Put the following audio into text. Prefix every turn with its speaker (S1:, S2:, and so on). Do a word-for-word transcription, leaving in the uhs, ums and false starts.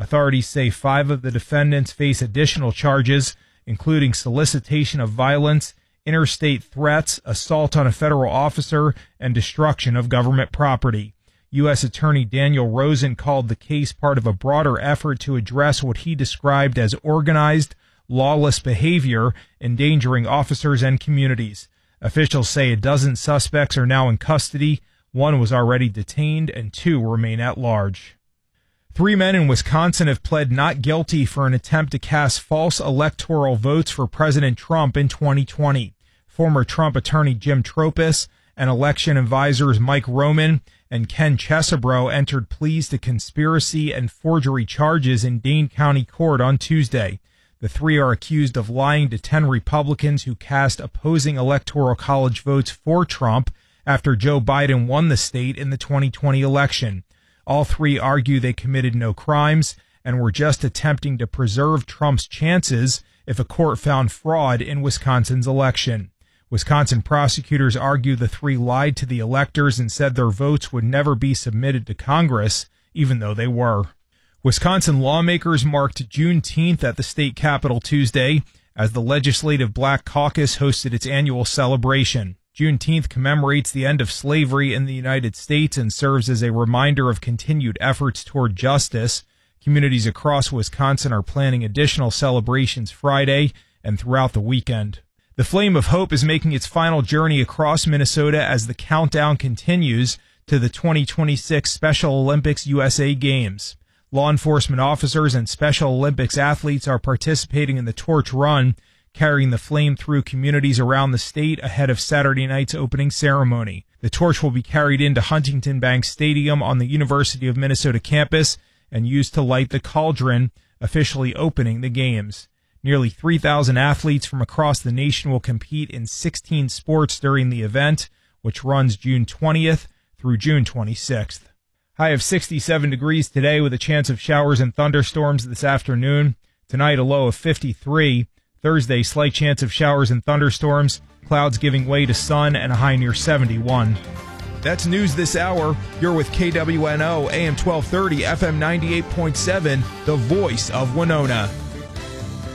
S1: Authorities say five of the defendants face additional charges, including solicitation of violence, interstate threats, assault on a federal officer, and destruction of government property. U S Attorney Daniel Rosen called the case part of a broader effort to address what he described as organized, lawless behavior endangering officers and communities. Officials say a dozen suspects are now in custody, one was already detained, and two remain at large. Three men in Wisconsin have pled not guilty for an attempt to cast false electoral votes for President Trump in twenty twenty. Former Trump attorney Jim Tropis and election advisors Mike Roman and Ken Chesebro entered pleas to conspiracy and forgery charges in Dane County Court on Tuesday. The three are accused of lying to ten Republicans who cast opposing Electoral College votes for Trump after Joe Biden won the state in the twenty twenty election. All three argue they committed no crimes and were just attempting to preserve Trump's chances if a court found fraud in Wisconsin's election. Wisconsin prosecutors argue the three lied to the electors and said their votes would never be submitted to Congress, even though they were. Wisconsin lawmakers marked Juneteenth at the state capitol Tuesday as the Legislative Black Caucus hosted its annual celebration. Juneteenth commemorates the end of slavery in the United States and serves as a reminder of continued efforts toward justice. Communities across Wisconsin are planning additional celebrations Friday and throughout the weekend. The Flame of Hope is making its final journey across Minnesota as the countdown continues to the twenty twenty-six Special Olympics U S A Games. Law enforcement officers and Special Olympics athletes are participating in the Torch Run, carrying the flame through communities around the state ahead of Saturday night's opening ceremony. The torch will be carried into Huntington Bank Stadium on the University of Minnesota campus and used to light the cauldron, officially opening the games. Nearly three thousand athletes from across the nation will compete in sixteen sports during the event, which runs June twentieth through June twenty-sixth. High of sixty-seven degrees today with a chance of showers and thunderstorms this afternoon. Tonight, a low of fifty-three. Thursday, slight chance of showers and thunderstorms. Clouds giving way to sun and a high near seventy-one. That's news this hour. You're with K W N O, A M twelve thirty, F M ninety-eight point seven, the voice of Winona.